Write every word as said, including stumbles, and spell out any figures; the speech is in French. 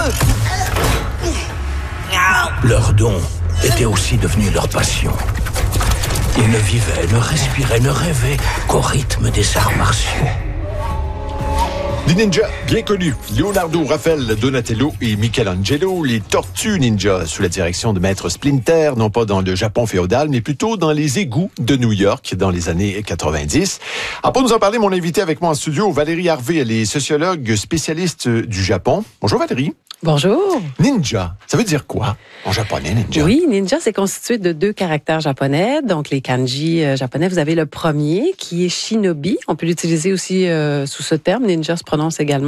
Leur don était aussi devenu leur passion. Ils ne vivaient, ne respiraient, ne rêvaient qu'au rythme des arts martiaux. Des ninjas bien connus, Leonardo, Raphaël, Donatello et Michelangelo, les Tortues Ninja, sous la direction de Maître Splinter, non pas dans le Japon féodal, mais plutôt dans les égouts de New York dans les années quatre-vingt-dix. Alors pour nous en parler, mon invité avec moi en studio, Valérie Harvey, elle est sociologue spécialiste du Japon. Bonjour Valérie. Bonjour. Ninja, ça veut dire quoi en japonais, ninja? Oui, ninja, c'est constitué de deux caractères japonais, donc les kanji euh, japonais. Vous avez le premier qui est shinobi. On peut l'utiliser aussi euh, sous ce terme. Ninja se prononce également